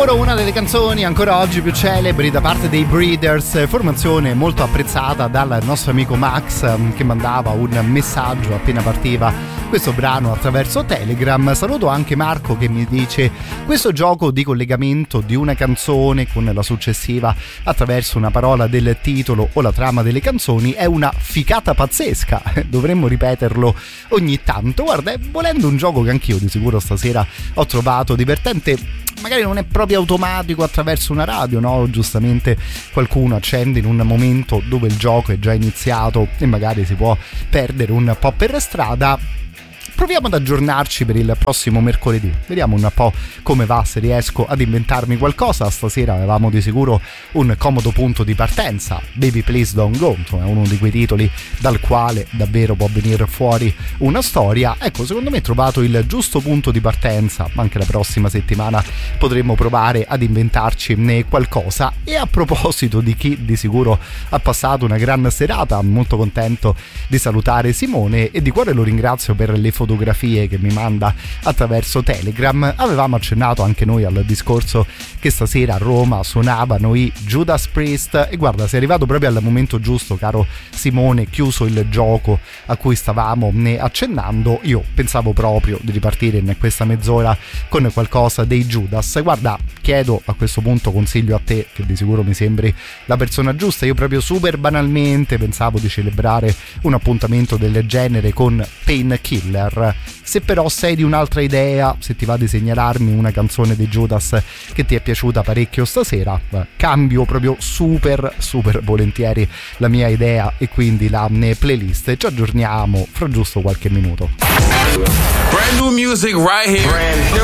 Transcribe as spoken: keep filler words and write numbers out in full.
sicuro una delle canzoni ancora oggi più celebri da parte dei Breeders, formazione molto apprezzata dal nostro amico Max, che mandava un messaggio appena partiva questo brano attraverso Telegram. Saluto anche Marco che mi dice: questo gioco di collegamento di una canzone con la successiva attraverso una parola del titolo o la trama delle canzoni è una ficata pazzesca, dovremmo ripeterlo ogni tanto. Guarda, volendo un gioco che anch'io di sicuro stasera ho trovato divertente, magari non è proprio automatico attraverso una radio, no? Giustamente qualcuno accende in un momento dove il gioco è già iniziato e magari si può perdere un po' per strada. Proviamo ad aggiornarci per il prossimo mercoledì, vediamo un po' come va, se riesco ad inventarmi qualcosa. Stasera avevamo di sicuro un comodo punto di partenza, Baby Please Don't Go, insomma è uno di quei titoli dal quale davvero può venire fuori una storia. Ecco, secondo me ho trovato il giusto punto di partenza, anche la prossima settimana potremmo provare ad inventarci qualcosa. E a proposito di chi di sicuro ha passato una gran serata, molto contento di salutare Simone e di cuore lo ringrazio per le fotografie che mi manda attraverso Telegram. Avevamo accennato anche noi al discorso che stasera a Roma suonavano i Judas Priest e guarda, sei arrivato proprio al momento giusto, caro Simone, chiuso il gioco a cui stavamo ne accennando. Io pensavo proprio di ripartire in questa mezz'ora con qualcosa dei Judas. Guarda, chiedo a questo punto consiglio a te, che di sicuro mi sembri la persona giusta. Io proprio super banalmente pensavo di celebrare un appuntamento del genere con Painkiller. Se però sei di un'altra idea, se ti va di segnalarmi una canzone dei Judas che ti è piaciuta parecchio stasera, cambio proprio super super volentieri la mia idea e quindi la playlist e ci aggiorniamo fra giusto qualche minuto. Brand new music right here. Brand new.